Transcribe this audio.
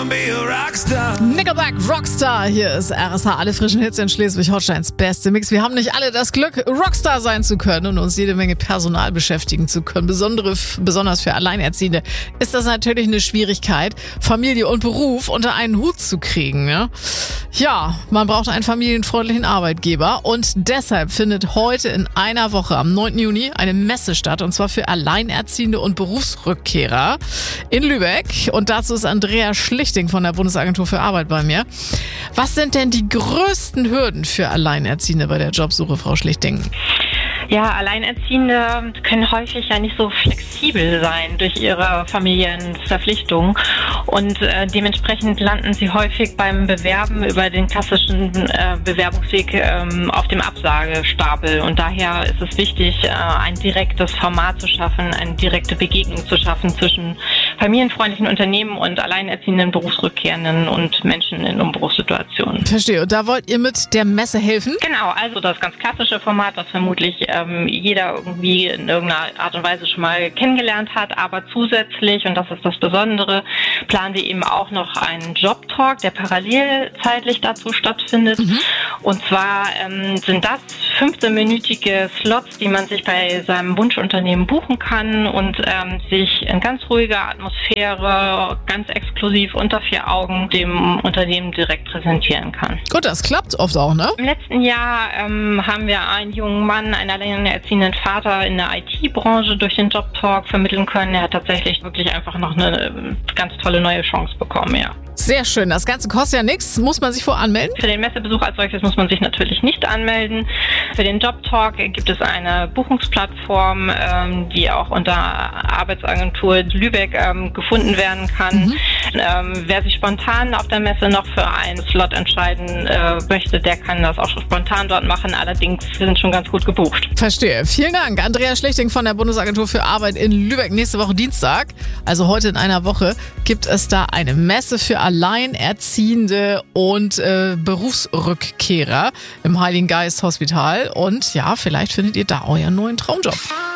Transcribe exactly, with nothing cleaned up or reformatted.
be a rockstar. Nickelback Rockstar, hier ist R S H, alle frischen Hits in Schleswig-Holsteins beste Mix. Wir haben nicht alle das Glück, Rockstar sein zu können und uns jede Menge Personal beschäftigen zu können. Besondere, besonders für Alleinerziehende ist das natürlich eine Schwierigkeit, Familie und Beruf unter einen Hut zu kriegen. Ja, ja, man braucht einen familienfreundlichen Arbeitgeber und deshalb findet heute in einer Woche am neunten Juni eine Messe statt, und zwar für Alleinerziehende und Berufsrückkehrer in Lübeck. Und dazu ist Andrea Schlichting von der Bundesagentur für Arbeit bei mir. Was sind denn die größten Hürden für Alleinerziehende bei der Jobsuche, Frau Schlichting? Ja, Alleinerziehende können häufig ja nicht so flexibel sein durch ihre Familienverpflichtungen und äh, dementsprechend landen sie häufig beim Bewerben über den klassischen äh, Bewerbungsweg ähm, auf dem Absagestapel, und daher ist es wichtig, äh, ein direktes Format zu schaffen, eine direkte Begegnung zu schaffen zwischen familienfreundlichen Unternehmen und alleinerziehenden Berufsrückkehrenden und Menschen in Umbruchssituationen. Verstehe. Und da wollt ihr mit der Messe helfen? Genau, also das ganz klassische Format, was vermutlich ähm, jeder irgendwie in irgendeiner Art und Weise schon mal kennengelernt hat, aber zusätzlich, und das ist das Besondere, planen wir eben auch noch einen Jobtalk, der parallel zeitlich dazu stattfindet. Mhm. Und zwar ähm, sind das fünfzehnminütige Slots, die man sich bei seinem Wunschunternehmen buchen kann und ähm, sich in ganz ruhiger Atmosphäre, ganz exklusiv unter vier Augen dem Unternehmen direkt präsentieren kann. Gut, das klappt oft auch, ne? Im letzten Jahr ähm, haben wir einen jungen Mann, einen alleinerziehenden Vater in der I T-Branche durch den Jobtalk vermitteln können. Er hat tatsächlich wirklich einfach noch eine ganz tolle neue Chance bekommen, ja. Sehr schön. Das Ganze kostet ja nichts. Muss man sich voranmelden? Für den Messebesuch als solches muss man sich natürlich nicht anmelden. Für den Jobtalk gibt es eine Buchungsplattform, ähm, die auch unter Arbeitsagentur Lübeck ähm, gefunden werden kann. Mhm. Ähm, wer sich spontan auf der Messe noch für einen Slot entscheiden äh, möchte, der kann das auch schon spontan dort machen. Allerdings sind schon ganz gut gebucht. Verstehe. Vielen Dank. Andrea Schlichting von der Bundesagentur für Arbeit in Lübeck. Nächste Woche Dienstag, also heute in einer Woche, gibt es da eine Messe für Alleinerziehende und äh, Berufsrückkehrer im Heiligen Geist Hospital. Und ja, vielleicht findet ihr da euren neuen Traumjob.